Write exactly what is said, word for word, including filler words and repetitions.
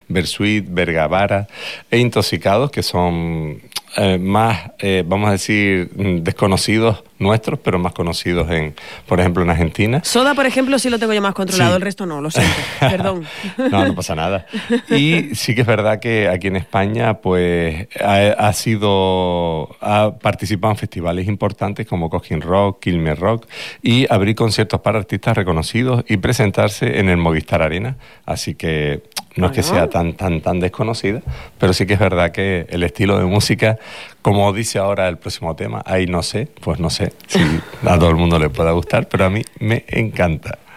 Bersuit, Bergavara e Intoxicados, que son eh, más, eh, vamos a decir, desconocidos nuestros, pero más conocidos, en, por ejemplo, en Argentina. Soda, por ejemplo, sí lo tengo yo más controlado, Sí. El resto no, lo siento, perdón. No, no pasa nada. Y sí que es verdad que aquí en España, pues, ha, ha sido, ha participado en festivales importantes como Cosquín Rock, Quilmes Rock, y abrir conciertos para artistas reconocidos y presentarse en el Movistar Arena. Así que no es que sea tan, tan, tan desconocida, pero sí que es verdad que el estilo de música, como dice ahora el próximo tema, ahí no sé, pues no sé si a todo el mundo le pueda gustar, pero a mí me encanta.